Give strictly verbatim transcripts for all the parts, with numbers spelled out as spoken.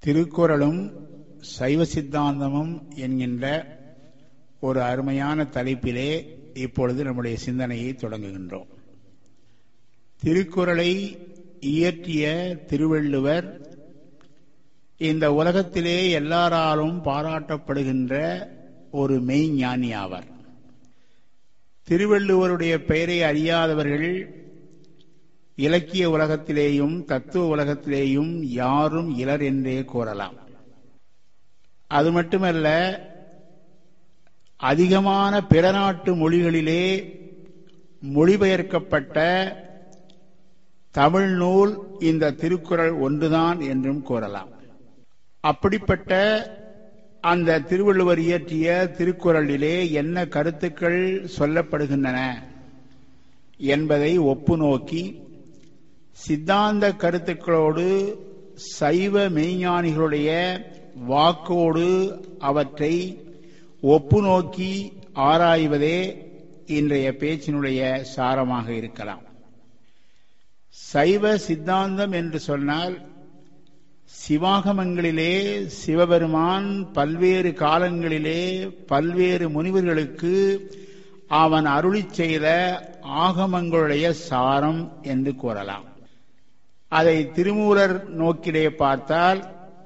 திருக்குறளும் சைவ சித்தாந்தமும் என்கின்ற ஒரு அருமையான தலைப்பிலே இப்பொழுது நம்முடைய சிந்தனையை தொடங்குகின்றோம். திருக்குறளை இயற்றிய திருவள்ளுவர் இந்த உலகத்திலே எல்லாராலும் பாராட்டப்படுகின்ற ஒரு மெய்ஞானி ஆவார். திருவள்ளுவருடைய பெயரை அறியாதவர்கள் இலக்கிய உலகத்திலேயும் தத்துவ உலகத்திலேயும் யாரும் இலர் என்றே கூறலாம். அது மட்டுமல்ல, அதிகமான பிற நாட்டு மொழிகளிலே மொழிபெயர்க்கப்பட்ட தமிழ் நூல் இந்த திருக்குறள் ஒன்றுதான் என்றும் கூறலாம். அப்படிப்பட்ட அந்த திருவள்ளுவர் இயற்றிய திருக்குறளிலே என்ன கருத்துக்கள் சொல்லப்படுகின்றன என்பதை ஒப்பு நோக்கி சித்தாந்த கருத்துக்களோடு சைவ மெய்ஞானிகளுடைய வாக்கோடு அவற்றை ஒப்பு நோக்கி ஆராய்வதே இன்றைய பேச்சினுடைய சாரமாக இருக்கலாம். சைவ சித்தாந்தம் என்று சொன்னால் சிவாகமங்களிலே சிவபெருமான் பல்வேறு காலங்களிலே பல்வேறு முனிவர்களுக்கு அவன் அருளிச் செய்த ஆகமங்களுடைய சாரம் என்று கூறலாம். அதை திருமூலர் நோக்கிலே பார்த்தால்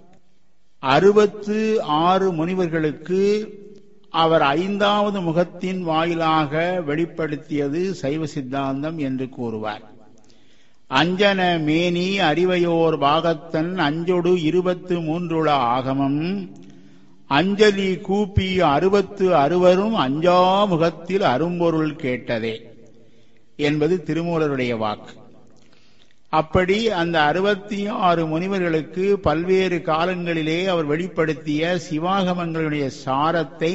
அறுபத்து ஆறு முனிவர்களுக்கு அவர் ஐந்தாவது முகத்தின் வாயிலாக வெளிப்படுத்தியது சைவ சித்தாந்தம் என்று கூறுவார். அஞ்சன மேனி அறிவையோர் பாகத்தன் அஞ்சொடு இருபத்து மூன்றுள ஆகமம் அஞ்சலி கூப்பி அறுபத்து அறுவரும் அஞ்சா முகத்தில் அரும்பொருள் கேட்டதே என்பது திருமூலருடைய வாக்கு. அப்படி அந்த அறுபத்தி ஆறு முனிவர்களுக்கு பல்வேறு காலங்களிலே அவர் வெளிப்படுத்திய சிவாகமங்களுடைய சாரத்தை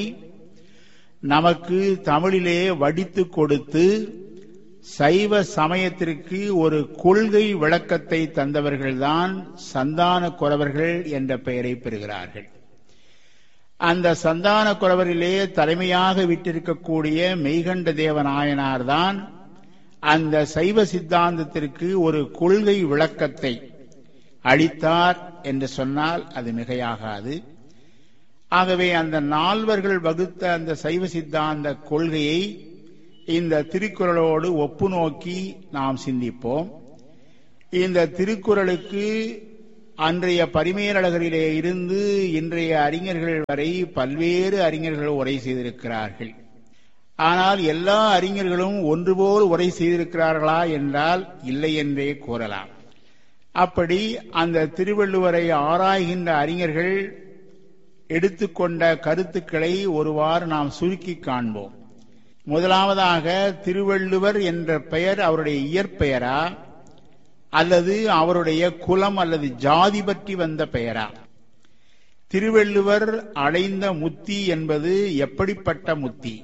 நமக்கு தமிழிலே வடித்து கொடுத்து சைவ சமயத்திற்கு ஒரு கொள்கை விளக்கத்தை தந்தவர்கள்தான் சந்தான குரவர்கள் என்ற பெயரை பெறுகிறார்கள். அந்த சந்தான குரவரிலே தலைமையாக விட்டிருக்கக்கூடிய மெய்கண்ட தேவநாயனார் தான் அந்த சைவ சித்தாந்தத்திற்கு ஒரு கொள்கை விளக்கத்தை அளித்தார் என்று சொன்னால் அது மிகையாகாது. ஆகவே அந்த நால்வர்கள் வகுத்த அந்த சைவ சித்தாந்த கொள்கையை இந்த திருக்குறளோடு ஒப்பு நோக்கி நாம் சிந்திப்போம். இந்த திருக்குறளுக்கு அன்றைய பரிமேலழகரிலே இருந்து இன்றைய அறிஞர்கள் வரை பல்வேறு அறிஞர்கள் உரை செய்திருக்கிறார்கள். ஆனால் எல்லா அறிஞர்களும் ஒன்றுபோல் உரை செய்திருக்கிறார்களா என்றால் இல்லை என்றே கூறலாம். அப்படி அந்த திருவள்ளுவரை ஆராய்கின்ற அறிஞர்கள் எடுத்துக்கொண்ட கருத்துக்களை ஒருவாறு நாம் சுருக்கி காண்போம். முதலாவதாக, திருவள்ளுவர் என்ற பெயர் அவருடைய இயற்பெயரா அல்லது அவருடைய குலம் அல்லது ஜாதி பற்றி வந்த பெயரா? திருவள்ளுவர் அடைந்த முத்தி என்பது எப்படிப்பட்ட முத்தி?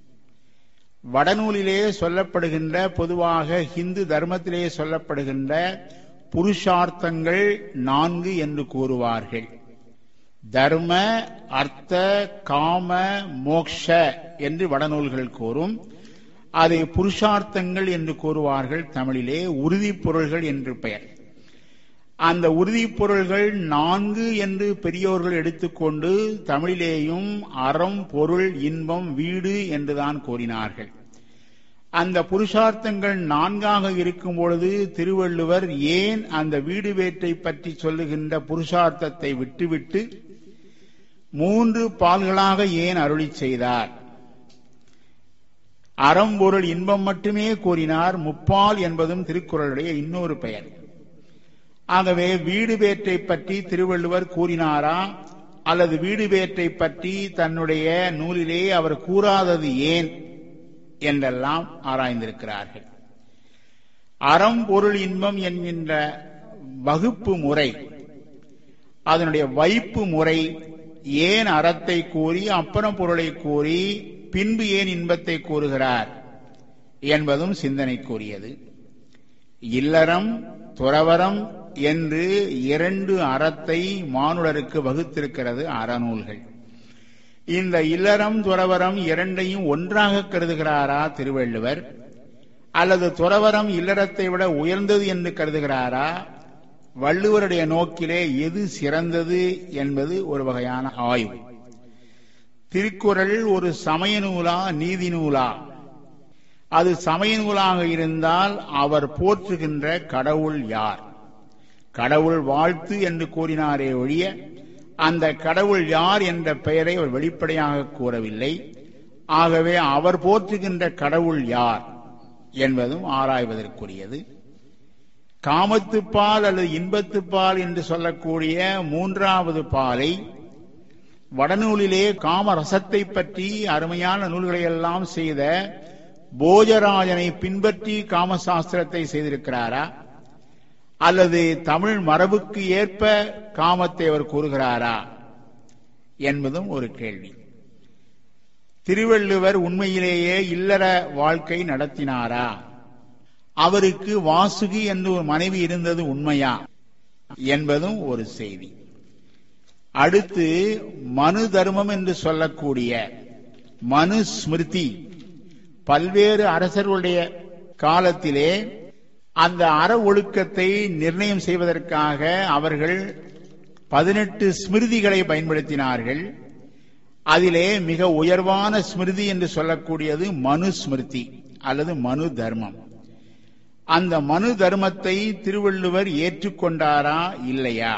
வடநூலிலே சொல்லப்படுகின்ற, பொதுவாக ஹிந்து தர்மத்திலே சொல்லப்படுகின்ற புருஷார்த்தங்கள் நான்கு என்று கூறுவார்கள். தர்ம, அர்த்த, காம, மோக்ஷ என்று வடநூல்கள் கூறும். அதை புருஷார்த்தங்கள் என்று கூறுவார்கள் தமிழிலே. உறுதிப் பொருள்கள் என்று பெயர். அந்த உறுதிப் பொருள்கள் நான்கு என்று பெரியோர்கள் எடுத்துக்கொண்டு தமிழிலேயும் அறம், பொருள், இன்பம், வீடு என்றுதான் கூறினார்கள். அந்த புருஷார்த்தங்கள் நான்காக இருக்கும் பொழுது திருவள்ளுவர் ஏன் அந்த வீடு வேற்றை பற்றி சொல்லுகின்ற புருஷார்த்தத்தை விட்டுவிட்டு மூன்று பால்களாக ஏன் அருளி செய்தார்? அறம், பொருள், இன்பம் மட்டுமே கூறினார். முப்பால் என்பதும் திருக்குறளுடைய இன்னொரு பெயர். ஆகவே வீடு வேற்றை பற்றி திருவள்ளுவர் கூறினாரா அல்லது வீடு வேற்றை பற்றி தன்னுடைய நூலிலே அவர் கூறாதது ஏன் என்றெல்லாம் ஆராய்ந்திருக்கிறார்கள். அறம், பொருள், இன்பம் என்கின்ற வகுப்பு முறை, அதனுடைய வைப்பு முறை, ஏன் அறத்தை கூறி அப்புறம் பொருளை கூறி பின்பு ஏன் இன்பத்தை கூறுகிறார் என்பதும் சிந்தனைக்குரியது. இல்லறம், துறவறம் என்று இரண்டு அறத்தை மானுடருக்கு வகுத்திருக்கிறது அறநூல்கள். இந்த இல்லறம், துறவரம் இரண்டையும் ஒன்றாக கருதுகிறாரா திருவள்ளுவர்? அல்லது துறவரம் இல்லறத்தை விட உயர்ந்தது என்று கருதுகிறாரா? வள்ளுவருடைய நோக்கிலே எது சிறந்தது என்பது ஒரு வகையான ஆய்வு. திருக்குறள் ஒரு சமய நூலா நீதி நூலா? அது சமய நூலாக இருந்தால் அவர் போற்றுகின்ற கடவுள் யார்? கடவுள் வாழ்த்து என்று கூறினாரே ஒழிய அந்த கடவுள் யார் என்ற பெயரை அவர் வெளிப்படையாக கூறவில்லை. ஆகவே அவர் போற்றுகின்ற கடவுள் யார் என்பதும் ஆராய்வதற்குரியது. காமத்துப்பால் அல்லது இன்பத்துப்பால் என்று சொல்லக்கூடிய மூன்றாவது பாலை வடநூலிலே காமரசத்தை பற்றி அருமையான நூல்களை எல்லாம் செய்த போஜராஜனை பின்பற்றி காமசாஸ்திரத்தை செய்திருக்கிறாரா, அல்லது தமிழ் மரபுக்கு ஏற்ப காமத்தை அவர் கூறுகிறாரா என்பதும் ஒரு கேள்வி. திருவள்ளுவர் உண்மையிலேயே இல்லற வாழ்க்கை நடத்தினாரா? அவருக்கு வாசுகி என்று ஒரு மனைவி இருந்தது உண்மையா என்பதும் ஒரு செய்தி. அடுத்து மனு தர்மம் என்று சொல்லக்கூடிய மனு ஸ்மிருதி, பல்வேறு அரசர்களுடைய காலத்திலே அந்த அற ஒழுக்கத்தை நிர்ணயம் செய்வதற்காக அவர்கள் பதினெட்டு ஸ்மிருதிகளை பயன்படுத்தினார்கள். அதிலே மிக உயர்வான ஸ்மிருதி என்று சொல்லக்கூடியது மனு ஸ்மிருதி அல்லது மனு தர்மம். அந்த மனு தர்மத்தை திருவள்ளுவர் ஏற்றுக்கொண்டாரா இல்லையா?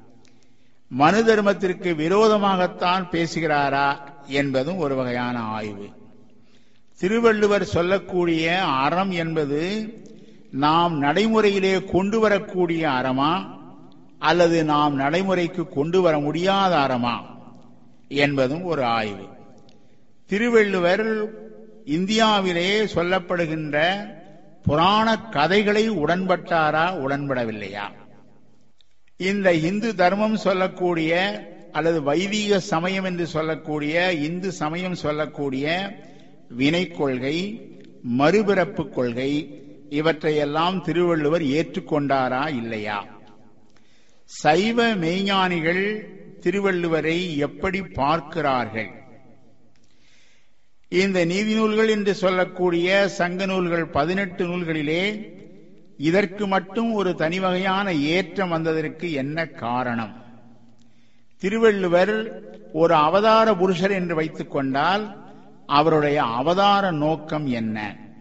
மனு தர்மத்திற்கு விரோதமாகத்தான் பேசுகிறாரா என்பதும் ஒரு வகையான ஆய்வு. திருவள்ளுவர் சொல்லக்கூடிய அறம் என்பது நாம் நடைமுறையிலே கொண்டு வரக்கூடிய அறமா அல்லது நாம் நடைமுறைக்கு கொண்டு வர முடியாத அறமா என்பதும் ஒரு ஆய்வு. திருவள்ளுவர் இந்தியாவிலே சொல்லப்படுகின்ற புராண கதைகளை உடன்பட்டாரா உடன்படவில்லையா? இந்த இந்து தர்மம் சொல்லக்கூடிய அல்லது வைதிக சமயம் என்று சொல்லக்கூடிய இந்து சமயம் சொல்லக்கூடிய வினை கொள்கை, மறுபிறப்பு கொள்கை, இவற்றையெல்லாம் திருவள்ளுவர் ஏற்றுக்கொண்டாரா இல்லையா? சைவ மெய்ஞானிகள் திருவள்ளுவரை எப்படி பார்க்கிறார்கள்? இந்த நீதி நூல்கள் என்று சொல்லக்கூடிய சங்க நூல்கள் பதினெட்டு நூல்களிலே இதற்கு மட்டும் ஒரு தனி வகையான ஏற்றம் வந்ததற்கு என்ன காரணம்? திருவள்ளுவர் ஒரு அவதார புருஷர் என்று வைத்துக் கொண்டால் அவருடைய அவதார நோக்கம் என்ன?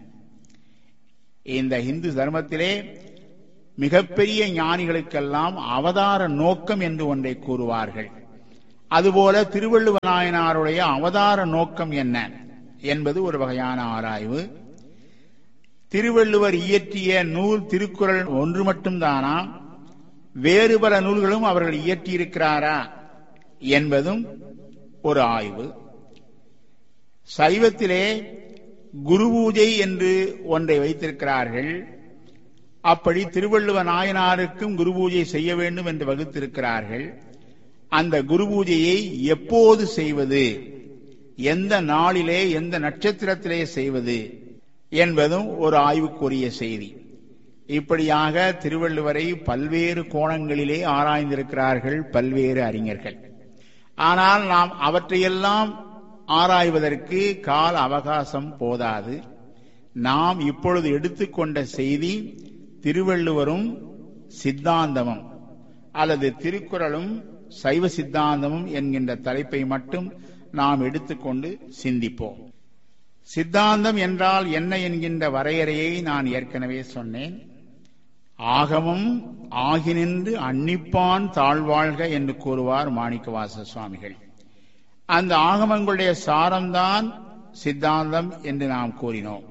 இந்த இந்து தர்மத்திலே மிகப்பெரிய ஞானிகளுக்கெல்லாம் அவதார நோக்கம் என்று ஒன்றை கூறுவார்கள். அதுபோல திருவள்ளுவ நாயனாருடைய அவதார நோக்கம் என்ன என்பது ஒரு வகையான ஆராய்வு. திருவள்ளுவர் இயற்றிய நூல் திருக்குறள் ஒன்று மட்டும்தானா, வேறு பல நூல்களும் அவர்கள் இயற்றியிருக்கிறாரா என்பதும் ஒரு ஆய்வு. சைவத்திலே குரு பூஜை என்று ஒன்றை வைத்திருக்கிறார்கள். அப்படி திருவள்ளுவ நாயனாருக்கும் குரு பூஜை செய்ய வேண்டும் என்று வகுத்திருக்கிறார்கள். அந்த குரு பூஜையை எப்போது செய்வது, எந்த நாளிலே எந்த நட்சத்திரத்திலே செய்வது என்பதும் ஒரு ஆய்வுக்குரிய செய்தி. இப்படியாக திருவள்ளுவரை பல்வேறு கோணங்களிலே ஆராய்ந்திருக்கிறார்கள் பல்வேறு அறிஞர்கள். ஆனால் நாம் அவற்றையெல்லாம் ஆராய்வதற்கு கால அவகாசம் போதாது. நாம் இப்பொழுது எடுத்துக்கொண்ட செய்தி திருவள்ளுவரும் சித்தாந்தமும் அல்லது திருக்குறளும் சைவ சித்தாந்தமும் என்கின்ற தலைப்பை மட்டும் நாம் எடுத்துக்கொண்டு சிந்திப்போம். சித்தாந்தம் என்றால் என்ன என்கின்ற வரையறையை நான் ஏற்கனவே சொன்னேன். ஆகமம் ஆகினின்று அன்னிப்பான் தாழ்வாழ்க என்று கூறுவார் மாணிக்கவாசக சுவாமிகள். அந்த ஆகமங்களுடைய சாரம்தான் சித்தாந்தம் என்று நாம் கூறினோம்.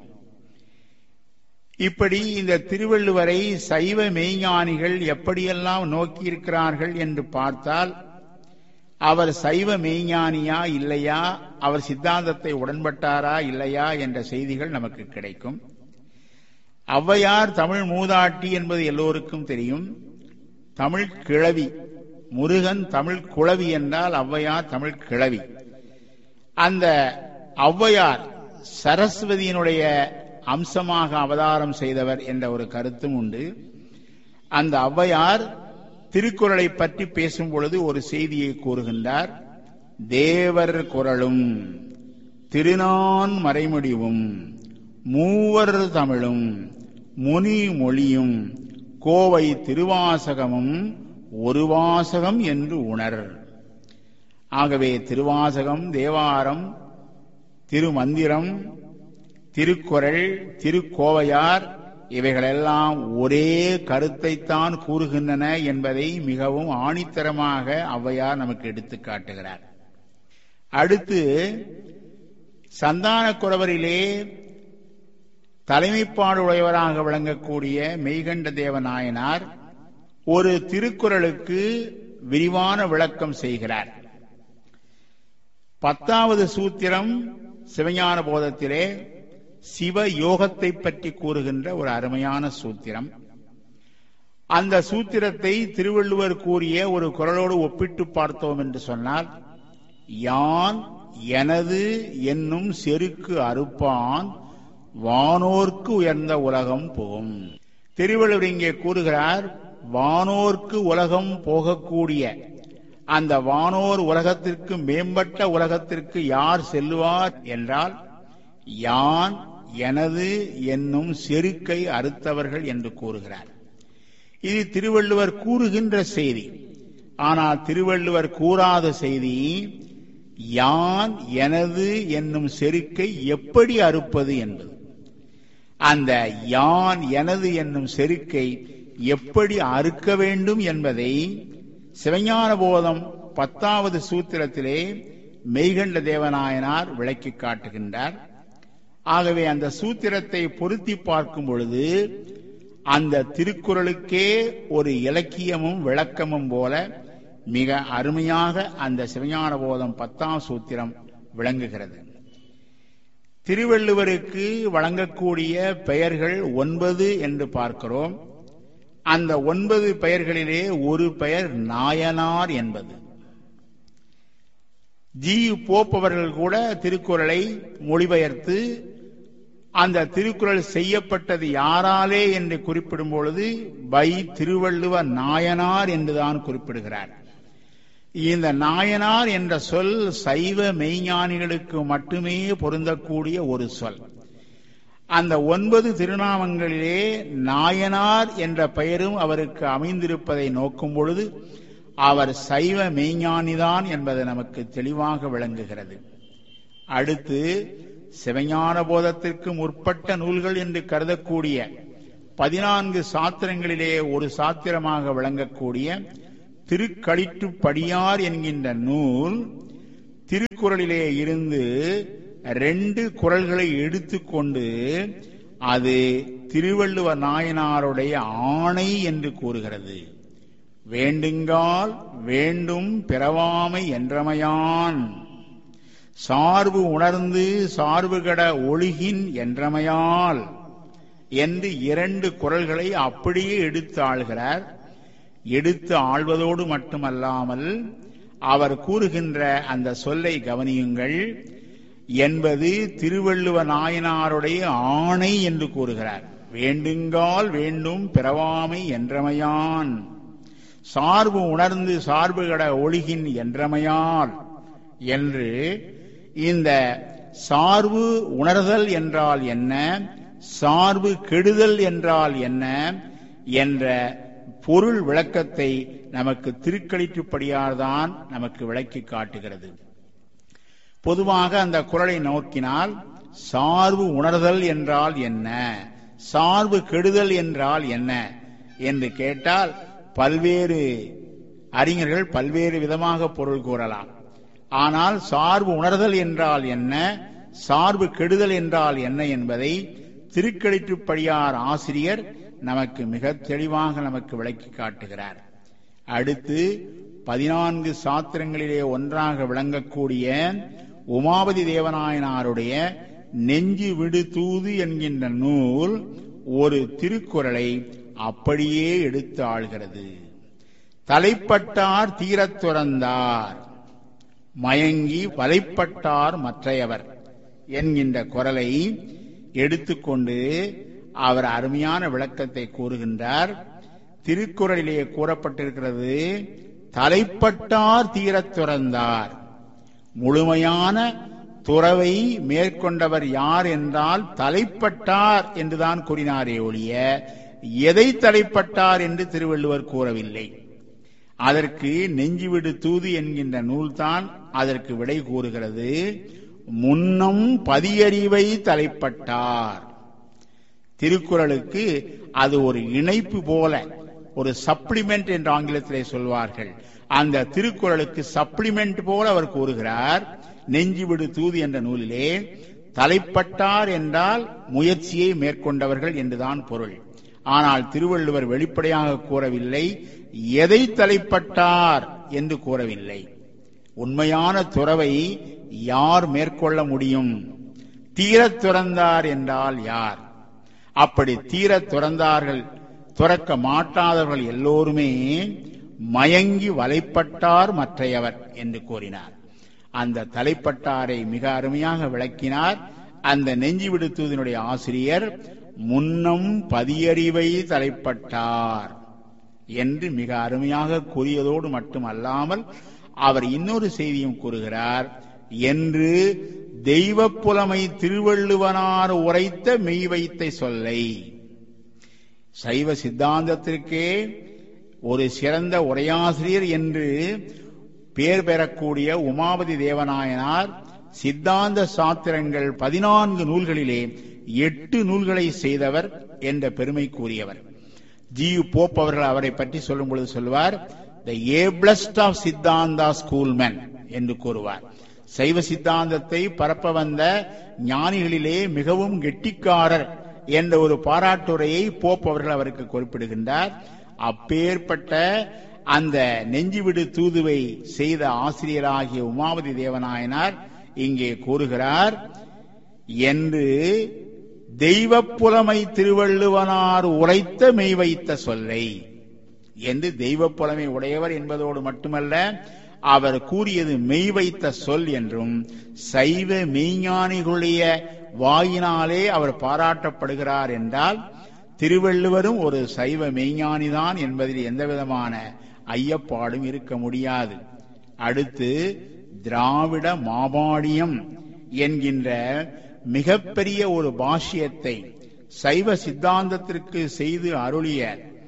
இப்படி இந்த திருவள்ளுவரை சைவ மெய்ஞானிகள் எப்படியெல்லாம் நோக்கியிருக்கிறார்கள் என்று பார்த்தால் அவர் சைவ மெய்ஞானியா இல்லையா, அவர் சித்தாந்தத்தை உடன்பட்டாரா இல்லையா என்ற செய்திகள் நமக்கு கிடைக்கும். ஔவையார் தமிழ் மூதாட்டி என்பது எல்லோருக்கும் தெரியும். தமிழ் கிழவி, முருகன் தமிழ் குழவி என்றால் ஔவையார் தமிழ் கிழவி. அந்த ஔவையார் சரஸ்வதியினுடைய அம்சமாக அவதாரம் செய்தவர் என்ற ஒரு கருத்தும் உண்டு. அந்த ஔவையார் திருக்குறளை பற்றி பேசும் பொழுது ஒரு செய்தியை கூறுகின்றார். தேவர் குறளும் திருநான் மறைமுடிவும் மூவர் தமிழும் முனி மொழியும் கோவை திருவாசகமும் ஒரு வாசகம் என்று உணர். ஆகவே திருவாசகம், தேவாரம், திருமந்திரம், திருக்குறள், திருக்கோவையார் இவைகளெல்லாம் ஒரே கருத்தைத்தான் கூறுகின்றன என்பதை மிகவும் ஆணித்தரமாக ஔவையார் நமக்கு எடுத்து காட்டுகிறார். அடுத்து சந்தான குரவரிலே தலைமைப்பாடு உடையவராக விளங்கக்கூடிய மெய்கண்ட தேவ நாயனார் ஒரு திருக்குறளுக்கு விரிவான விளக்கம் செய்கிறார். பத்தாவது சூத்திரம் சிவஞான போதத்திலே சிவ யோகத்தை பற்றி கூறுகின்ற ஒரு அருமையான சூத்திரம். அந்த சூத்திரத்தை திருவள்ளுவர் கூறிய ஒரு குறளோடு ஒப்பிட்டு பார்த்தோம் என்று சொன்னால், யான் எனது என்னும் செருக்கு அறுப்பான் வானோர்க்கு உயர்ந்த உலகம் போகும். திருவள்ளுவர் இங்கே கூறுகிறார், வானோர்க்கு உலகம் போகக்கூடிய அந்த வானோர் உலகத்திற்கு மேம்பட்ட உலகத்திற்கு யார் செல்லுவார் என்றால், யான் எனது என்னும் செருக்கை அறுத்தவர்கள் என்று கூறுகிறார். இது திருவள்ளுவர் கூறுகின்ற செய்தி. ஆனால் திருவள்ளுவர் கூறாத செய்தி, யான் எனது என்னும் செருக்கை எப்படி அறுப்பது என்பது. அந்த யான் எனது என்னும் செருக்கை எப்படி அறுக்க வேண்டும் என்பதை சிவஞான போதம் பத்தாவது சூத்திரத்திலே மெய்கண்ட தேவநாயனார் விளக்கி காட்டுகின்றார். ஆகவே அந்த சூத்திரத்தை பொருத்தி பார்க்கும் பொழுது அந்த திருக்குறளுக்கே ஒரு இலக்கியமும் விளக்கமும் போல மிக அருமையாக அந்த சிவஞான போதம் பத்தாம் சூத்திரம் விளங்குகிறது. திருவள்ளுவருக்கு வழங்கக்கூடிய பெயர்கள் ஒன்பது என்று பார்க்கிறோம். அந்த ஒன்பது பெயர்களிலே ஒரு பெயர் நாயனார் என்பது. ஜி போப்பவர்கள் கூட திருக்குறளை மொழிபெயர்த்து அந்த திருக்குறள் செய்யப்பட்டது யாராலே என்று குறிப்பிடும் பொழுது பை திருவள்ளுவர் நாயனார் என்றுதான் குறிப்பிடுகிறார். இந்த நாயனார் என்ற சொல் சைவ மெய்ஞானிகளுக்கு மட்டுமே பொருந்தக்கூடிய ஒரு சொல். அந்த ஒன்பது திருநாமங்களிலே நாயனார் என்ற பெயரும் அவருக்கு அமைந்திருப்பதை நோக்கும் பொழுது அவர் சைவ மெய்ஞானிதான் என்பது நமக்கு தெளிவாக விளங்குகிறது. அடுத்து சிவஞான போதத்திற்கு முற்பட்ட நூல்கள் என்று கருதக்கூடிய பதினான்கு சாத்திரங்களிலே ஒரு சாத்திரமாக விளங்கக்கூடிய திருக்களிற்றுப்படியார் என்கின்ற நூல் திருக்குறளிலே இருந்து ரெண்டு குறள்களை எடுத்துக்கொண்டு அது திருவள்ளுவர் நாயனாருடைய ஆணை என்று கூறுகிறது. வேண்டுங்கால் வேண்டும் பிறவாமை என்றமையான், சார்பு உணர்ந்து சார்புகட ஒழுகின் என்றமையால் என்று இரண்டு குறள்களை அப்படியே எடுத்து ஆள்கிறார். எடுத்து ஆள்வதோடு மட்டுமல்லாமல் அவர் கூறுகின்ற அந்த சொல்லை கவனியுங்கள். என்பது திருவள்ளுவர் நாயனாருடைய ஆணை என்று கூறுகிறார். வேண்டுங்கால் வேண்டும் பிறவாமை என்றமையான், சார்பு உணர்ந்து சார்புகட ஒழுகின் என்றமையால் என்று இந்த சார்பு உணர்தல் என்றால் என்ன, சார்பு கெடுதல் என்றால் என்ன என்ற பொருள் விளக்கத்தை நமக்கு திருக்களிற்றுப்படியார்தான் நமக்கு விளக்கி காட்டுகிறது. பொதுவாக அந்த குறளை நோக்கினால் சார்பு உணர்தல் என்றால் என்ன, சார்பு கெடுதல் என்றால் என்ன என்று கேட்டால் பல்வேறு அறிஞர்கள் பல்வேறு விதமாக பொருள் கூறலாம். ஆனால் சார்பு உணர்தல் என்றால் என்ன, சார்பு கெடுதல் என்றால் என்ன என்பதை திருக்களிற்றுப்படியார் ஆசிரியர் நமக்கு மிக தெளிவாக நமக்கு விளக்கி காட்டுகிறார். அடுத்து பதினான்கு சாத்திரங்களிலே ஒன்றாக விளங்கக்கூடிய உமாபதி தேவநாயனாருடைய நெஞ்சு விடு தூது என்கின்ற நூல் ஒரு திருக்குறளை அப்படியே எடுத்து ஆள்கிறது. தலைப்பட்டார் தீரத் துறந்தார், மயங்கி வலைப்பட்டார் மற்றையவர் என்கின்ற குறளை எடுத்துக்கொண்டு அவர் அருமையான விளக்கத்தை கூறுகின்றார். திருக்குறளிலே கூறப்பட்டிருக்கிறது, தலைப்பட்டார் தீரத் துறந்தார். முழுமையான துறவை மேற்கொண்டவர் யார் என்றால் தலைப்பட்டார் என்றுதான் கூறினாரே ஒழிய எதை தலைப்பட்டார் என்று திருவள்ளுவர் கூறவில்லை. அதற்கு நெஞ்சுவிடு தூது என்கின்ற நூல்தான் அதற்கு விடை கூறுகிறது. முன்னம் பதியறிவை தலைப்பட்டார். திருக்குறளுக்கு அது ஒரு இணைப்பு போல, ஒரு சப்ளிமெண்ட் என்று ஆங்கிலத்திலே சொல்வார்கள். அந்த திருக்குறளுக்கு சப்ளிமெண்ட் போல அவர் கூறுகிறார். நெஞ்சுவிடு தூது என்ற நூலிலே தலைப்பட்டார் என்றால் முயற்சியை மேற்கொண்டவர்கள் என்றுதான் பொருள். ஆனால் திருவள்ளுவர் வெளிப்படையாக கூறவில்லை, எதை தலைப்பட்டார் என்று கூறவில்லை. உண்மையான துறவை யார் மேற்கொள்ள முடியும்? தீரத் துறந்தார் என்றால் யார்? அப்படி தீரத் துறந்தார்கள், துறக்க மாட்டாதவர்கள் எல்லோருமே மயங்கி வலைப்பட்டார் மற்றையவர் என்று கூறினார். அந்த தலைப்பட்டாரை மிக அருமையாக விளக்கினார் அந்த நெஞ்சுவிடு தூதினுடைய ஆசிரியர். முன்னம் பதியறிவை தலைப்பட்டார் என்று மிக அருமையாக கூறியதோடு மட்டுமல்லாமல் அவர் இன்னொரு செய்தியும் கூறுகிறார். என்று தெய்வ புலமை திருவள்ளுவனார் உரைத்த மெய் வைத்த சொல்லை. சைவ சித்தாந்தத்திற்கே ஒரு சிறந்த உரையாசிரியர் என்று பெயர் பெறக்கூடிய உமாபதி தேவநாயனார் சித்தாந்த சாத்திரங்கள் பதினான்கு நூல்களிலே எட்டு நூல்களை செய்தவர் என்ற பெருமை கூறியவர். ஜி யு போப் அவர்கள் அவரை பற்றி சொல்லும் பொழுது சொல்வார், த ஏபிளஸ்ட் ஆஃப் சித்தாந்தா ஸ்கூல்மேன் என்று கூறுவார். சைவ சித்தாந்தத்தை பரப்ப வந்த ஞானிகளிலே மிகவும் கெட்டிக்காரர் என்ற ஒரு பாராட்டுரையை போப் அவர்கள் அவருக்கு குறிப்பிடுகின்றார். அப்பேற்பட்ட அந்த நெஞ்சுவிடு தூதுவை செய்த ஆசிரியராகிய உமாபதி தேவநாயனார் இங்கே கூறுகிறார். என்று தெய்வ புலமை திருவள்ளுவனார் உரைத்த மெய் வைத்த சொல்லை என்று தெய்வ புலமை உடையவர் என்பதோடு மட்டுமல்ல, அவர் கூறியது மெய் வைத்த சொல் என்றும் சைவ மெய்ஞானிகளுடைய வாயினாலே அவர் பாராட்டப்படுகிறார் என்றால் திருவள்ளுவரும் ஒரு சைவ மெய்ஞானிதான் என்பதில் எந்தவிதமான ஐயப்பாடும் இருக்க முடியாது. அடுத்து திராவிட மாபாடியம் என்கின்ற மிகப்பெரிய ஒரு பாஷ்யத்தை சைவ சித்தாந்தத்திற்கு செய்து அருளிய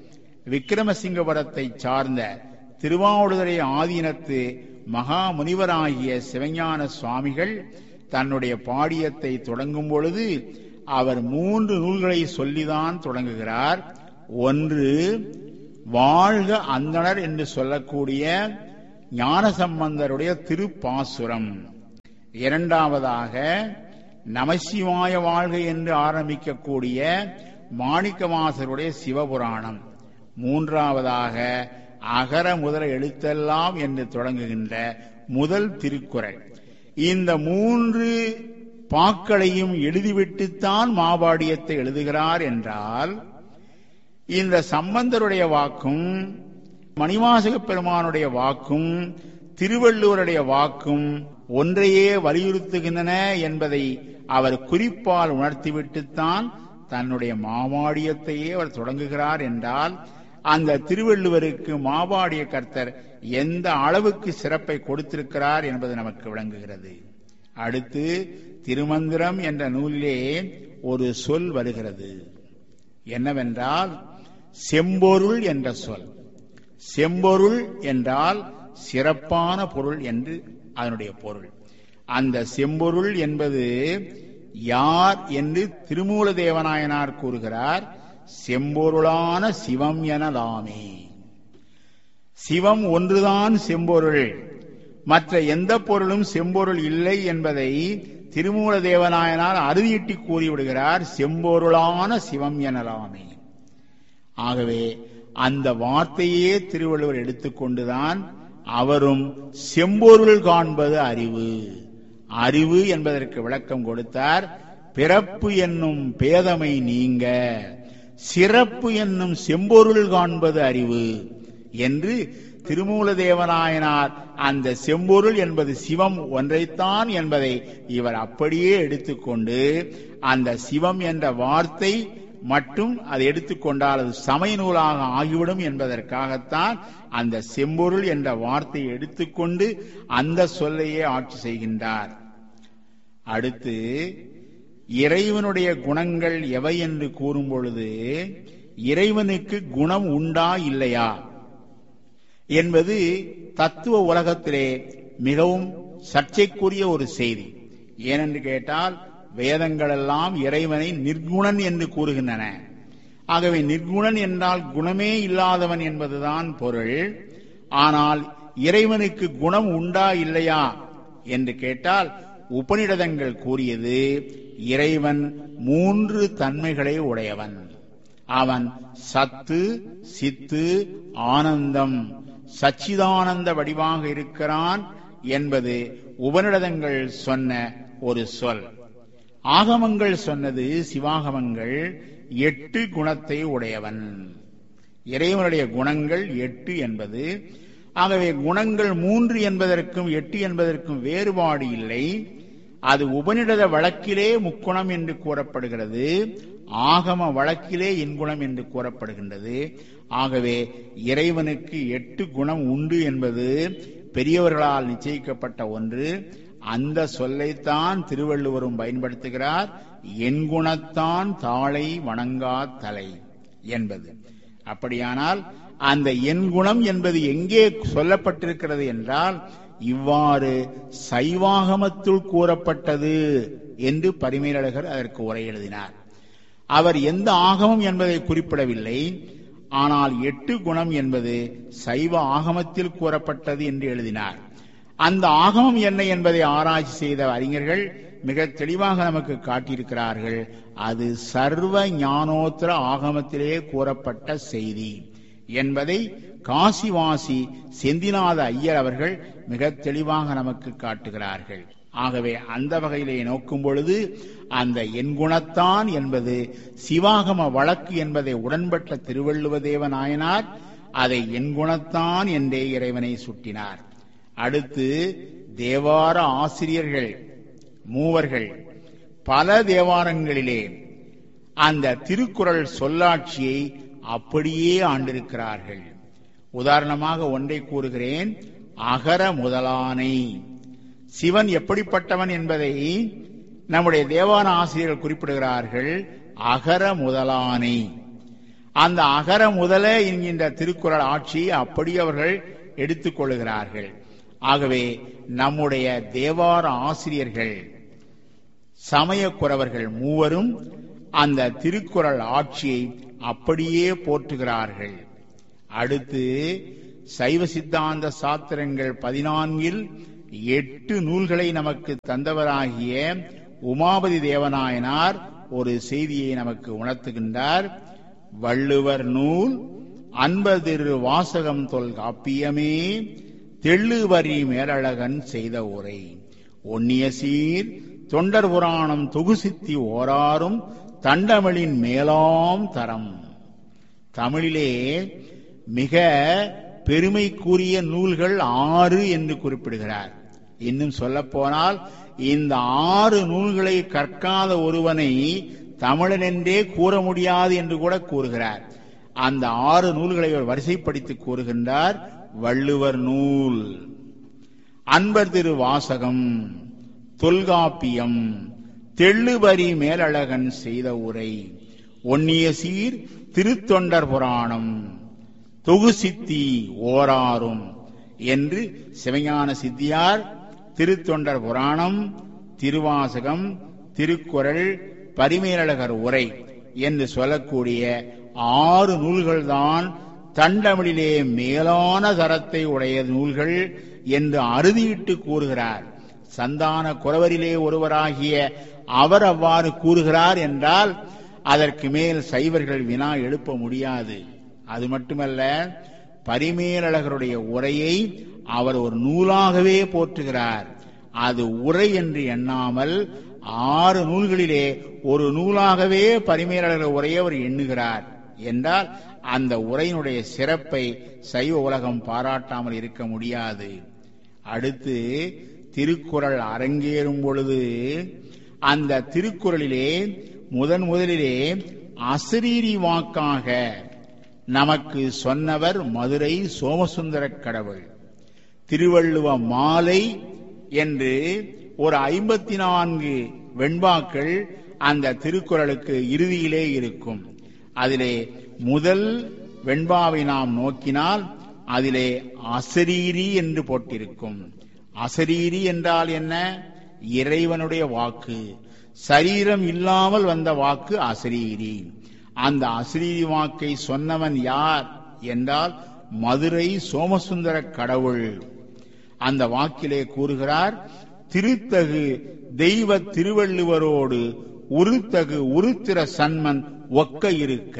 விக்கிரமசிங்கபுரத்தை சார்ந்த திருவாவடுதுறை ஆதீனத்து மகா முனிவராகிய சிவஞான சுவாமிகள் தன்னுடைய பாடியத்தை தொடங்கும் பொழுது அவர் மூன்று நூல்களை சொல்லிதான் தொடங்குகிறார். ஒன்று வாழ்க அந்தணர் என்று சொல்லக்கூடிய ஞானசம்பந்தருடைய திருப்பாசுரம், இரண்டாவதாக நமசிவாய வாழ்க என்று ஆரம்பிக்கக்கூடிய மாணிக்கவாசருடைய சிவபுராணம், மூன்றாவதாக அகர முதல எழுத்தெல்லாம் என்று தொடங்குகின்ற முதல் திருக்குறள். இந்த மூன்று பாக்களையும் எழுதிவிட்டுத்தான் மாபாடியத்தை எழுதுகிறார் என்றால் இந்த சம்பந்தருடைய வாக்கும் மணிவாசக பெருமானுடைய வாக்கும் திருவள்ளுவருடைய வாக்கும் ஒன்றையே வலியுறுத்துகின்றன என்பதை அவர் குறிப்பால் உணர்த்திவிட்டுத்தான் தன்னுடைய மாபாடியத்தையே அவர் தொடங்குகிறார் என்றால் அந்த திருவள்ளுவருக்கு மாபாடிய கர்த்தர் எந்த அளவுக்கு சிறப்பை கொடுத்திருக்கிறார் என்பது நமக்கு விளங்குகிறது. அடுத்து திருமந்திரம் என்ற நூலிலே ஒரு சொல் வருகிறது. என்னவென்றால் செம்பொருள் என்ற சொல். செம்பொருள் என்றால் சிறப்பான பொருள் என்று அதனுடைய பொருள். அந்த செம்பொருள் என்பது யார் என்று திருமூல தேவநாயனார் கூறுகிறார். செம்பொருளான சிவம் எனலாமே. சிவம் ஒன்றுதான் செம்பொருள், மற்ற எந்த பொருளும் செம்பொருள் இல்லை என்பதை திருமூல தேவநாயனார் அறுதியிட்டு கூறிவிடுகிறார். செம்பொருளான சிவம் எனலாமே. ஆகவே அந்த வார்த்தையே திருவள்ளுவர் எடுத்துக்கொண்டுதான் அவரும் செம்பொருள் காண்பது அறிவு, அறிவு என்பதற்கு விளக்கம் கொடுத்தார். பிறப்பு என்னும் பேதமை நீங்க சிறப்பு என்னும் செம்பொருள் காண்பது அறிவு என்று திருமூல தேவநாயனார் அந்த செம்பொருள் என்பது சிவம் ஒன்றைத்தான் என்பதை இவர் அப்படியே எடுத்துக்கொண்டு அந்த சிவம் என்ற வார்த்தை மட்டும் அதை எடுத்துக்கொண்டால் அது சமய நூலாக ஆகிவிடும் என்பதற்காகத்தான் அந்த செம்பொருள் என்ற வார்த்தையை எடுத்துக்கொண்டு அந்த சொல்லையே ஆட்சி செய்கின்றார். அடுத்து இறைவனுடைய குணங்கள் எவை என்று கூறும் பொழுது இறைவனுக்கு குணம் உண்டா இல்லையா என்பது தத்துவ உலகத்திலே மிகவும் சர்ச்சைக்குரிய ஒரு செய்தி. ஏனென்று கேட்டால் வேதங்கள் எல்லாம் இறைவனை நிர்குணன் என்று கூறுகின்றன. ஆகவே நிர்குணன் என்றால் குணமே இல்லாதவன் என்பதுதான் பொருள். ஆனால் இறைவனுக்கு குணம் உண்டா இல்லையா என்று கேட்டால் உபநிடதங்கள் கூறியது இறைவன் மூன்று தன்மைகளை உடையவன். அவன் சத்து, சித்து, ஆனந்தம், சச்சிதானந்த வடிவாக இருக்கிறான் என்பது உபநிடதங்கள் சொன்ன ஒரு சொல். ஆகமங்கள் சொன்னது, சிவாகமங்கள், எட்டு குணத்தை உடையவன். இறைவனுடைய குணங்கள் எட்டு என்பது. ஆகவே குணங்கள் மூன்று என்பதற்கும் எட்டு என்பதற்கும் வேறுபாடு இல்லை. அது உபநிடத வழக்கிலே முக்குணம் என்று கூறப்படுகிறது, ஆகம வழக்கிலே இன்குணம் என்று கூறப்படுகின்றது. ஆகவே இறைவனுக்கு எட்டு குணம் உண்டு என்பது பெரியவர்களால் நிச்சயிக்கப்பட்ட ஒன்று. அந்த சொல்லைத்தான் திருவள்ளுவரும் பயன்படுத்துகிறார். என் குணத்தான் தாளை வணங்கா தலை என்பது. அப்படியானால் அந்த என் குணம் என்பது எங்கே சொல்லப்பட்டிருக்கிறது என்றால் இவ்வாறு சைவாகமத்துள் கூறப்பட்டது என்று பரிமேலழகர் அதற்கு உரை எழுதினார். அவர் எந்த ஆகமம் என்பதை குறிப்பிடவில்லை. ஆனால் எட்டு குணம் என்பது சைவ ஆகமத்தில் கூறப்பட்டது என்று எழுதினார். அந்த ஆகமம் என்ன என்பதை ஆராய்ச்சி செய்த அறிஞர்கள் மிக தெளிவாக நமக்கு காட்டியிருக்கிறார்கள். அது சர்வ ஞானோத்திர ஆகமத்திலே கூறப்பட்ட செய்தி என்பதை காசிவாசி செந்திநாத ஐயர் அவர்கள் மிக தெளிவாக நமக்கு காட்டுகிறார்கள். ஆகவே அந்த வகையிலே நோக்கும் பொழுது அந்த என் குணத்தான் என்பது சிவாகம வழக்கு என்பதை உடன்பட்ட திருவள்ளுவ தேவ நாயனார் அதை என் குணத்தான் என்றே இறைவனை சுட்டினார். அடுத்து தேவார ஆசிரியர்கள் மூவர்கள் பல தேவாரங்களிலே அந்த திருக்குறள் சொல்லாட்சியை அப்படியே ஆண்டிருக்கிறார்கள். உதாரணமாக ஒன்றை கூறுகிறேன். அகர முதலானை. சிவன் எப்படிப்பட்டவன் என்பதை நம்முடைய தேவார ஆசிரியர்கள் குறிப்பிடுகிறார்கள். அகர முதலானை. அந்த அகர முதல என்கின்ற திருக்குறள் ஆட்சியை அப்படி அவர்கள் எடுத்துக் கொள்கிறார்கள். ஆகவே நம்முடைய தேவார ஆசிரியர்கள் சமயக்குறவர்கள் மூவரும் அந்த திருக்குறள் ஆட்சியை அப்படியே போற்றுகிறார்கள். அடுத்து சைவ சித்தாந்த சாத்திரங்கள் பதினான்கில் எட்டு நூல்களை நமக்கு தந்தவராகிய உமாபதி தேவநாயனார் ஒரு செய்தியை நமக்கு உணர்த்துகின்றார். வள்ளுவர் நூல் அன்பதிரு வாசகம் தொல்காப்பியமே தெள்ளுவரி மேலழகன் செய்த உரை ஒன்னிய சீர் தொண்டர் புராணம் தொகுசித்தி ஓராறும் தண்டமிழின் மேலாம் தரம். தமிழிலே மிக பெருமைக்குரிய நூல்கள் ஆறு என்று குறிப்பிடுகிறார். இன்னும் சொல்ல போனால் இந்த ஆறு நூல்களை கற்காத ஒருவனை தமிழன் என்றே கூற முடியாது என்று கூட கூறுகிறார். அந்த ஆறு நூல்களை அவர் வரிசைப்படுத்தி கூறுகின்றார். வள்ளுவர் நூல், அன்பர் திரு வாசகம், தொல்காப்பியம், தெள்ளுவரி மேலழகன் செய்த உரை, ஒன்னிய சீர் திருத்தொண்டர் புராணம், தொகுசித்தி ஓராறும் என்று சிவஞான சித்தியார் திருத்தொண்டர் புராணம், திருவாசகம், திருக்குறள், பரிமேலழகர் உரை என்று சொல்லக்கூடிய ஆறு நூல்கள்தான் தண்டமிழிலே மேலான தரத்தை உடைய நூல்கள் என்று அறுதியிட்டு கூறுகிறார். சந்தான குறவரிலே ஒருவராகிய அவர் அவ்வாறு கூறுகிறார் என்றால் அதற்கு மேல் சைவர்கள் வினா எழுப்ப முடியாது. அது மட்டுமல்ல, பரிமேலழகருடைய உரையை அவர் ஒரு நூலாகவே போற்றுகிறார். அது உரை என்று எண்ணாமல் ஆறு நூல்களிலே ஒரு நூலாகவே பரிமேலழகர் உரையை அவர் எண்ணுகிறார் என்றால் அந்த உரையினுடைய சிறப்பை சைவ உலகம் பாராட்டாமல் இருக்க முடியாது. அடுத்து திருக்குறள் அரங்கேறும் பொழுது அந்த திருக்குறளிலே முதன் முதலிலே அசரீரி வாக்காக நமக்கு சொன்னவர் மதுரை சோமசுந்தர கடவுள். திருவள்ளுவ மாலை என்று ஒரு ஐம்பத்தி நான்கு வெண்பாக்கள் அந்த திருக்குறளுக்கு இறுதியிலே இருக்கும். அதிலே முதல் வெண்பாவை நாம் நோக்கினால் அதிலே அசரீரி என்று போட்டிருக்கும். அசரீரி என்றால் என்ன? இறைவனுடைய வாக்கு. சரீரம் இல்லாமல் வந்த வாக்கு அசரீரி. அந்த அசரீரி வாக்கை சொன்னவன் யார் என்றால் மதுரை சோமசுந்தர கடவுள். அந்த வாக்கிலே கூறுகிறார், திருத்தகு தெய்வ திருவள்ளுவரோடு உருத்தகு உருத்திர சன்மன் ஒக்க இருக்க.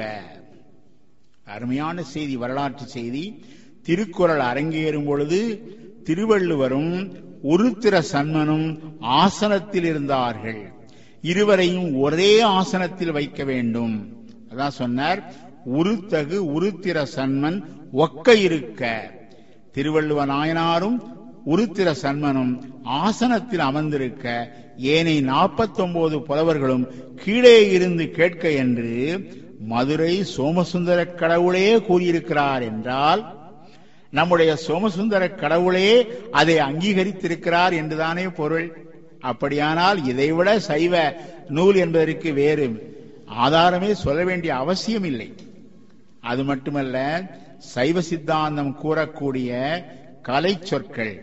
அருமையான செய்தி, வரலாற்று செய்தி. திருக்குறள் அரங்கேறும் பொழுது திருவள்ளுவரும் உருத்திர சன்மனும் ஆசனத்தில் இருந்தார்கள். இருவரையும் ஒரே ஆசனத்தில் வைக்க வேண்டும். அதான் சொன்னார், உருத்தகு உருத்திர சன்மன் ஒக்க இருக்க. திருவள்ளுவ நாயனாரும் உருத்திர சன்மனும் ஆசனத்தில் அமர்ந்திருக்க, ஏனை நாற்பத்தி ஒன்பது புலவர்களும் கீழே இருந்து கேட்க என்று மதுரை சோமசுந்தர கடவுளே கூறியிருக்கிறார் என்றால், நம்முடைய சோமசுந்தர கடவுளே அதை அங்கீகரித்திருக்கிறார் என்றுதானே பொருள். அப்படியானால் இதைவிட சைவ நூல் என்பதற்கு வேறு ஆதாரமே சொல்ல வேண்டிய அவசியம் இல்லை. அது மட்டுமல்ல, சைவ சித்தாந்தம் கூறக்கூடிய கலை சொற்கள்,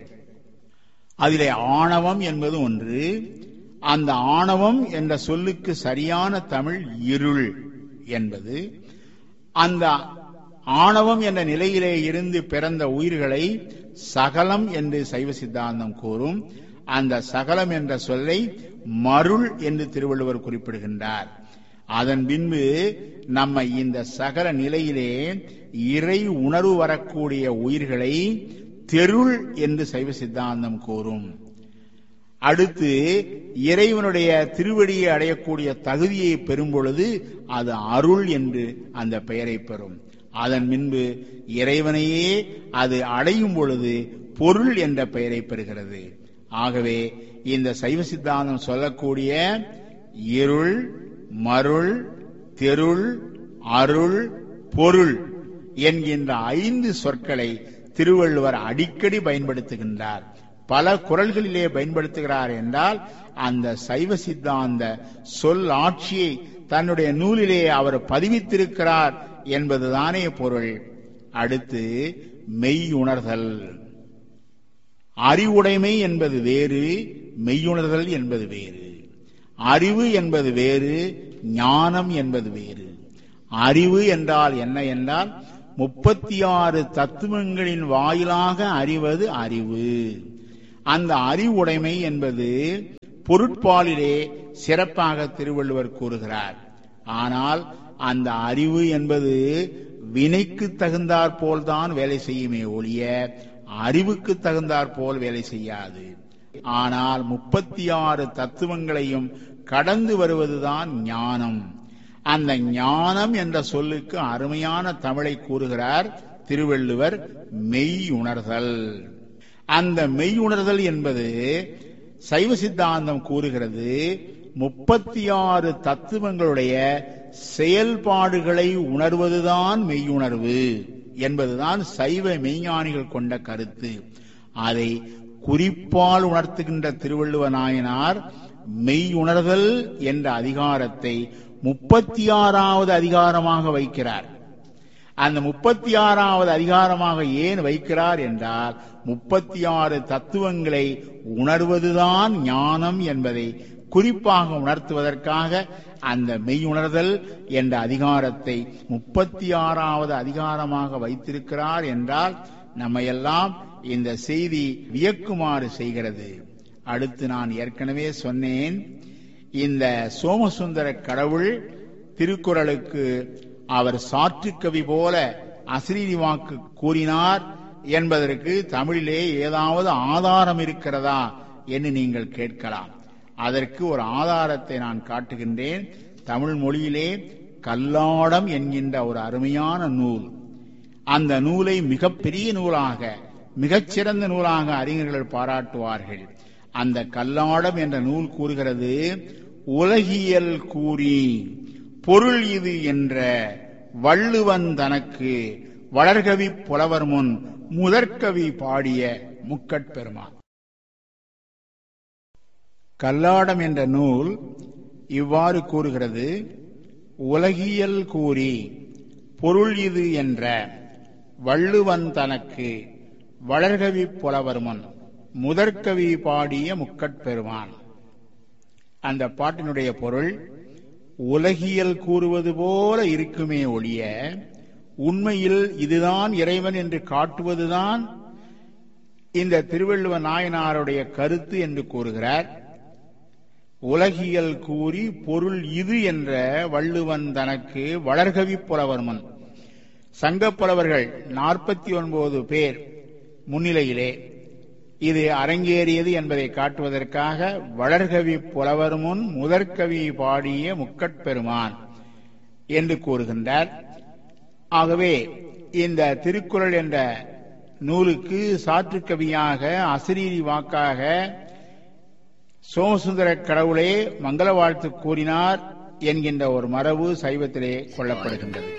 அதிலே ஆணவம் என்பது ஒன்று. அந்த ஆணவம் என்ற சொல்லுக்கு சரியான தமிழ் இருள் என்பது. அந்த ஆணவம் என்ற நிலையிலே இருந்து பிறந்த உயிர்களை சகலம் என்று சைவ சித்தாந்தம் கூறும். அந்த சகலம் என்ற சொல்லை மருள் என்று திருவள்ளுவர் குறிப்பிடுகின்றார். அதன் பின்பு நம்ம இந்த சகல நிலையிலே இறை உணர்வு வரக்கூடிய உயிர்களை தெருள் என்று சைவ சித்தாந்தம் கூறும். அடுத்து இறைவனுடைய திருவடியை அடையக்கூடிய தகுதியை பெறும் பொழுது அது அருள் என்று அந்த பெயரை பெறும். அதன் பின்பு இறைவனையே அது அடையும் பொழுது பொருள் என்ற பெயரை பெறுகிறது. ஆகவே இந்த சைவ சித்தாந்தம் சொல்லக்கூடிய இருள், மருள், தெருள், அருள், பொருள் என்கின்ற ஐந்து சொற்களை திருவள்ளுவர் அடிக்கடி பயன்படுத்துகின்றார். பல குறள்களிலே பயன்படுத்துகிறார் என்றால் அந்த சைவ சித்தாந்த சொல் ஆட்சியை தன்னுடைய நூலிலே அவர் பதிவித்திருக்கிறார் என்பதுதானே பொருள். அடுத்து மெய்யுணர்தல். அறிவுடைமை என்பது வேறு, மெய்யுணர்தல் என்பது வேறு. அறிவு என்பது வேறு, ஞானம் என்பது வேறு. அறிவு என்றால் என்ன என்றால் முப்பத்தி ஆறு தத்துவங்களின் வாயிலாக அறிவது அறிவு. அந்த அறிவுடைமை என்பது பொருட்பாலிலே சிறப்பாக திருவள்ளுவர் கூறுகிறார். ஆனால் அந்த அறிவு என்பது வினைக்கு தகுந்தாற் போல்தான் வேலை செய்யுமே ஒழிய அறிவுக்கு தகுந்தாற் போல் வேலை செய்யாது. ஆனால் முப்பத்தி ஆறு தத்துவங்களையும் கடந்து வருவதுதான் ஞானம். அந்த ஞானம் என்ற சொல்லுக்கு அருமையான தமிழை கூறுகிறார் திருவள்ளுவர், மெய் உணர்தல். அந்த மெய் உணர்தல் என்பது சைவ சித்தாந்தம் கூறுகிறது முப்பத்தி ஆறு தத்துவங்களுடைய செயல்பாடுகளை உணர்வதுதான் மெய்யுணர்வு என்பதுதான் சைவ மெய்ஞானிகள் கொண்ட கருத்து. அதை குறிப்பால் உணர்த்துகின்ற திருவள்ளுவ நாயனார் மெய் உணர்தல் என்ற அதிகாரத்தை முப்பத்தி ஆறாவது அதிகாரமாக வைக்கிறார். அந்த முப்பத்தி ஆறாவது அதிகாரமாக ஏன் வைக்கிறார் என்றால் முப்பத்தி ஆறு தத்துவங்களை உணர்வதுதான் ஞானம் என்பதை குறிப்பாக உணர்த்துவதற்காக அந்த மெய் உணர்தல் என்ற அதிகாரத்தை முப்பத்தி ஆறாவது அதிகாரமாக வைத்திருக்கிறார் என்றால் நம்மையெல்லாம் இந்த செய்தி வியக்குமாறு செய்கிறது. அடுத்து நான் ஏற்கனவே சொன்னேன், இந்த சோமசுந்தர கடவுள் திருக்குறளுக்கு அவர் சாற்று கவி போல அசரீரி வாக்கு கூறினார் என்பதற்கு தமிழிலே ஏதாவது ஆதாரம் இருக்கிறதா என்று நீங்கள் கேட்கலாம். அதற்கு ஒரு ஆதாரத்தை நான் காட்டுகின்றேன். தமிழ் மொழியிலே கல்லாடம் என்கின்ற ஒரு அருமையான நூல், அந்த நூலை மிகப்பெரிய நூலாக மிகச்சிறந்த நூலாக அறிஞர்கள் பாராட்டுவார்கள். அந்த கல்லாடம் என்ற நூல் கூறுகிறது, உலகியல் கூறி பொருள் இது என்ற வள்ளுவன் தனக்கு வளர்கவி புலவர் முன் முதற்கவி பாடிய முக்கட்பெருமான். கல்லாடம் என்ற நூல் இவ்வாறு கூறுகிறது, உலகியல் கூறி பொருள் இது என்ற வள்ளுவன் தனக்கு வளர்கவி புலவர்மன் முதற்கவி பாடிய முக்கட்பெருமான். அந்த பாட்டினுடைய பொருள் உலகியல் கூறுவது போல இருக்குமே ஒழிய உண்மையில் இதுதான் இறைவன் என்று காட்டுவதுதான் இந்த திருவள்ளுவ நாயனாருடைய கருத்து என்று கூறுகிறார். உலகியல் கூறி பொருள் இது என்ற வள்ளுவன் தனக்கு வளர்கவி புலவர்மன். சங்கப்புலவர்கள் நாற்பத்தி ஒன்பது பேர் முன்னிலையிலே இது அரங்கேறியது என்பதை காட்டுவதற்காக வளர்கவி புலவர் முன் முதற்கவி பாடிய முக்கட்பெருமான் என்று கூறுகின்றார். ஆகவே இந்த திருக்குறள் என்ற நூலுக்கு சாற்றுக்கவியாக அசரீரி வாக்காக சோமசுந்தர கடவுளே மங்கள வாழ்த்து கூறினார் என்கின்ற ஒரு மரபு சைவத்திலே கொள்ளப்படுகின்றது.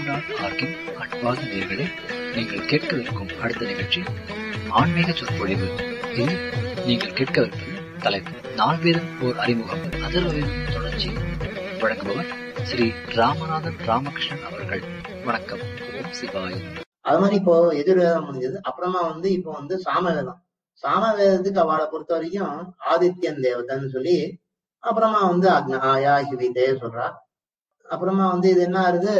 அன்பான நேயர்களே, நீங்கள் கேட்கவிருக்கும் அடுத்த நிகழ்ச்சி ஆன்மீக சொற்பொழிவு. இதில் நீங்கள் கேட்கவிருப்பது தலைப்பு நால்வேதம் ஓர் அறிமுகம், அதர்வவேதம் தொடர்ச்சி. வழங்குபவர் ஸ்ரீ ராமநாதன் ராமகிருஷ்ணன் அவர்கள். வணக்கம். ஓம் சிவாய. அது மாதிரி இப்போ எதிர்வேதம் முடிஞ்சது. அப்புறமா வந்து இப்போ வந்து சாமவேதம். சாமவேதத்துக்கு அவளை பொறுத்த வரைக்கும் ஆதித்யன் தேவதைன்னு சொல்லி, அப்புறமா வந்து அக்னாயா ஹிவிதே சொல்றா. அப்புறமா வந்து இது என்ன ஆகுது,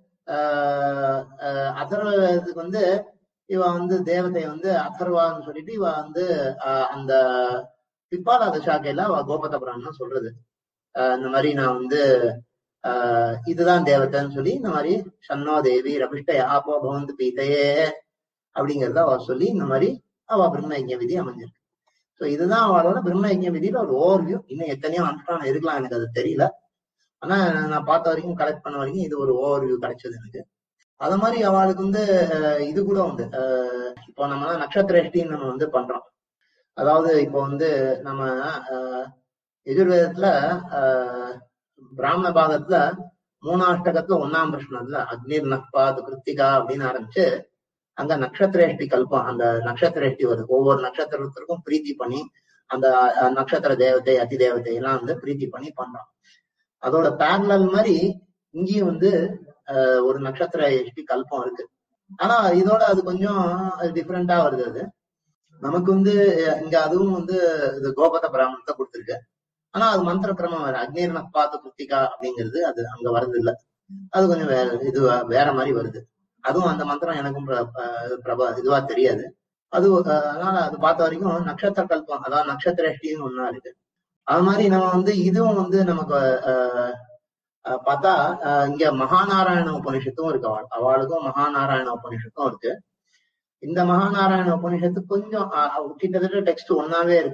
ஆஹ் அதர்வ வேதத்துக்கு வந்து இவ வந்து தேவதை வந்து அதர்வான்னு சொல்லிட்டு இவ வந்து ஆஹ் அந்த பிப்பாலாத சாக்கையில அவ கோபத புராணம் சொல்றது. ஆஹ் இந்த மாதிரி நான் வந்து ஆஹ் இதுதான் தேவதைன்னு சொல்லி இந்த மாதிரி சன்னோ தேவி ரபிஷ்ட யாப்போ பவந்து பீதையே அப்படிங்கிறத அவ சொல்லி இந்த மாதிரி அவ பிரம்ம யஜ்ஞ விதி அமைஞ்சிருக்கு. ஸோ இதுதான் அவளோட பிரம்ம யஜ்ஞ விதியில ஒரு ஓவர்வியூ. இன்னும் எத்தனையோ அனுஷ்டானம் இருக்கலாம், எனக்கு அது தெரியல. ஆனா நான் பார்த்த வரைக்கும், கலெக்ட் பண்ண வரைக்கும் இது ஒரு ஓவர்வியூ கிடைச்சது எனக்கு. அது மாதிரி அவளுக்கு வந்து இது கூட உண்டு. அஹ் இப்போ நம்ம நட்சத்திரஷ்டின்னு நம்ம வந்து பண்றோம். அதாவது இப்போ வந்து நம்ம அஹ் எதிர்வேதத்துல ஆஹ் பிராமண பாகத்துல மூணாஷ்டகத்துல ஒன்னாம் பிரஷ்னத்துல அக்னிர் நக்பாத் கிருத்திகா அப்படின்னு ஆரம்பிச்சு அங்க நட்சத்திரேஷ்டி கல்பம், அந்த நட்சத்திரேஷ்டி வருது. ஒவ்வொரு நட்சத்திரத்திற்கும் பிரீத்தி பண்ணி அந்த நட்சத்திர தேவதை அதி தேவதை எல்லாம் வந்து பிரீத்தி பண்ணி பண்றோம். அதோட பேரலல் மாதிரி இங்கேயும் வந்து அஹ் ஒரு நட்சத்திர எஷ்டி கல்பம் இருக்கு. ஆனா இதோட அது கொஞ்சம் டிஃப்ரெண்டா வருது. அது நமக்கு வந்து இங்க அதுவும் வந்து இது கோபத பிராமணத்தை கொடுத்துருக்கு. ஆனா அது மந்திர கிரமம் வேற. அக்னீர் நக்பாத் கிருத்திகா அப்படிங்கிறது அது அங்க வருது இல்ல, அது கொஞ்சம் வேற, இது வேற மாதிரி வருது. அதுவும் அந்த மந்திரம் எனக்கும் பிரபா இதுவா தெரியாது. அது அதனால அது பார்த்த வரைக்கும் நட்சத்திர கல்பம், அதாவது நட்சத்திரஷ்டின்னு ஒன்னா இருக்கு. அது மாதிரி நம்ம வந்து இதுவும் வந்து நமக்கு அஹ் பார்த்தா இங்க மகாநாராயண உபனிஷத்தும் இருக்கு. அவள் அவளுக்கும் மகாநாராயண உபனிஷத்தும் இருக்கு. இந்த மகாநாராயண உபனிஷத்து கொஞ்சம் கிட்டத்தட்ட டெக்ஸ்ட் ஒன்னாவே இருக்கு.